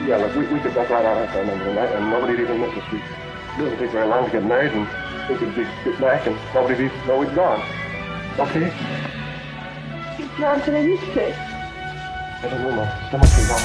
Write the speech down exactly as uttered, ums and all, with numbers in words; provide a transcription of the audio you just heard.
Yeah, look, we, we could duck right out after another night, and nobody'd even miss us. We doesn't take very long to get married, and we could just get back, and nobody'd even know we'd gone. Okay? John, can I use sick? I don't know. My stomach is all